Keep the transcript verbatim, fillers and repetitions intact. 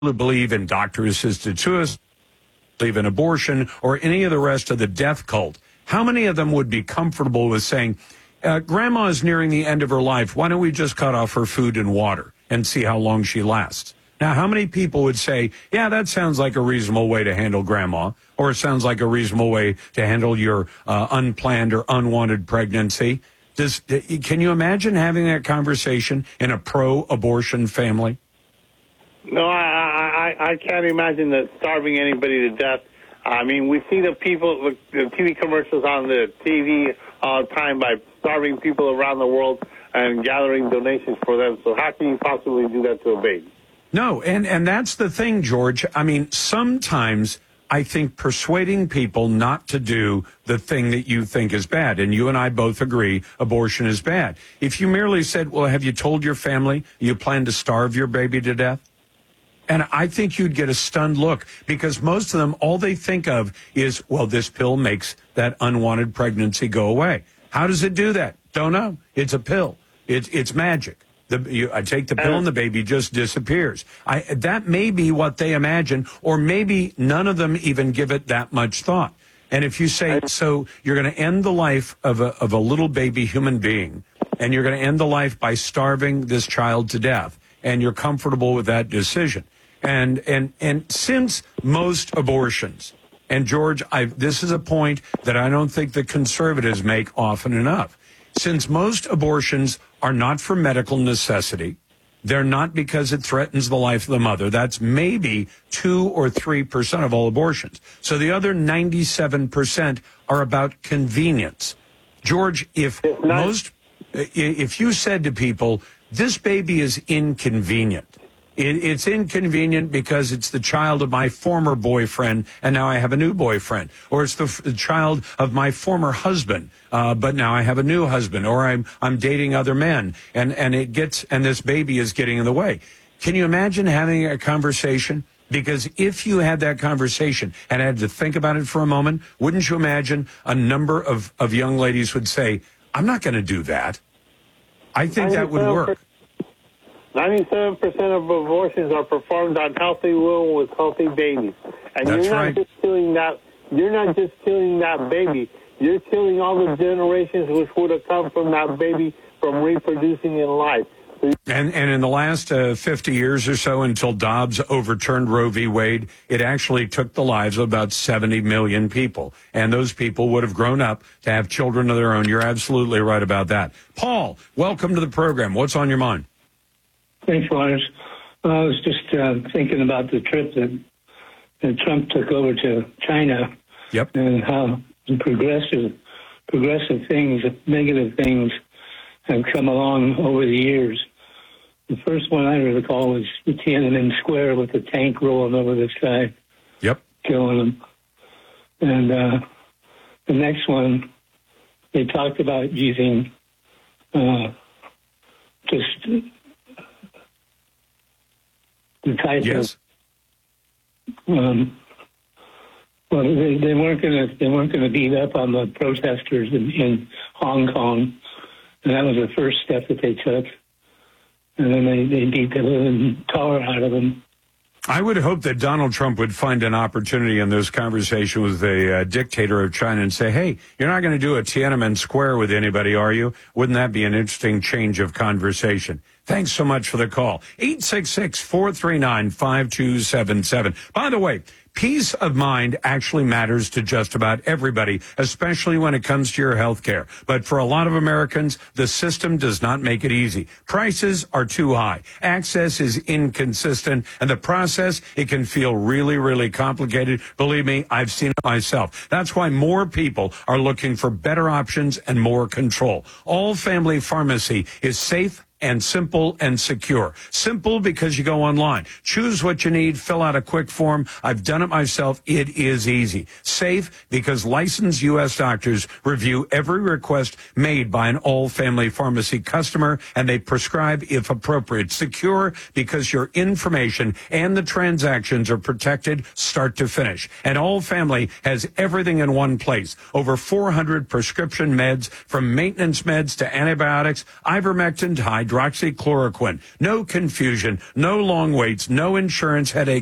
believe in doctor-assisted suicide, believe in abortion, or any of the rest of the death cult, how many of them would be comfortable with saying, uh, Grandma is nearing the end of her life, why don't we just cut off her food and water and see how long she lasts? Now, how many people would say, yeah, that sounds like a reasonable way to handle Grandma, or it sounds like a reasonable way to handle your uh, unplanned or unwanted pregnancy? Does, can you imagine having that conversation in a pro-abortion family? No, I, I I can't imagine that starving anybody to death. I mean, we see the people, the T V commercials on the T V all the time by starving people around the world and gathering donations for them. So how can you possibly do that to a baby? No, and, and that's the thing, George. I mean, sometimes I think persuading people not to do the thing that you think is bad, and you and I both agree abortion is bad. If you merely said, well, have you told your family you plan to starve your baby to death? And I think you'd get a stunned look, because most of them, all they think of is, well, this pill makes that unwanted pregnancy go away. How does it do that? Don't know. It's a pill. It's it's magic. The, you, I take the pill and the baby just disappears. I, that may be what they imagine, or maybe none of them even give it that much thought. And if you say, so you're going to end the life of a, of a little baby human being, and you're going to end the life by starving this child to death, and you're comfortable with that decision. And and and since most abortions, and George, I, this is a point that I don't think the conservatives make often enough. Since most abortions are not for medical necessity, they're not because it threatens the life of the mother. That's maybe two or three percent of all abortions. So the other ninety-seven percent are about convenience. George, if most, if you said to people, this baby is inconvenient. It, it's inconvenient because it's the child of my former boyfriend, and now I have a new boyfriend. Or it's the, f- the child of my former husband, uh, but now I have a new husband. Or I'm I'm dating other men, and and it gets and this baby is getting in the way. Can you imagine having a conversation? Because if you had that conversation and had to think about it for a moment, wouldn't you imagine a number of of young ladies would say, "I'm not going to do that." I think that would work. ninety-seven percent of abortions are performed on healthy women with healthy babies. And That's you're not right. just killing that you're not just killing that baby. You're killing all the generations which would have come from that baby from reproducing in life. And and in the last uh, fifty years or so, until Dobbs overturned Roe v. Wade, it actually took the lives of about seventy million people. And those people would have grown up to have children of their own. You're absolutely right about that. Paul, welcome to the program. What's on your mind? Thanks, Lars. Well, I was just uh, thinking about the trip that, that Trump took over to China. Yep. And how the progressive, progressive things, negative things have come along over the years. The first one I recall was the Tiananmen Square with the tank rolling over this guy. Yep. Killing him. And uh, the next one, they talked about using uh, just... the type yes. of, um, well, they, they weren't going to they weren't going to beat up on the protesters in, in Hong Kong, and that was the first step that they took. And then they, they beat the living tar out of them. I would hope that Donald Trump would find an opportunity in this conversation with the uh, dictator of China and say, hey, you're not going to do a Tiananmen Square with anybody, are you? Wouldn't that be an interesting change of conversation? Thanks so much for the call. eight six six, four three nine, five two seven seven. By the way, peace of mind actually matters to just about everybody, especially when it comes to your health care. But for a lot of Americans, the system does not make it easy. Prices are too high. Access is inconsistent. And the process, it can feel really, really complicated. Believe me, I've seen it myself. That's why more people are looking for better options and more control. All Family Pharmacy is safe and simple and secure. Simple because you go online, choose what you need, fill out a quick form. I've done it myself. It is easy. Safe because licensed U S doctors review every request made by an All Family Pharmacy customer, and they prescribe if appropriate. Secure because your information and the transactions are protected start to finish. And All Family has everything in one place. Over four hundred prescription meds, from maintenance meds to antibiotics, ivermectin to hydroxychloroquine, hydroxychloroquine. No confusion, no long waits, no insurance headache.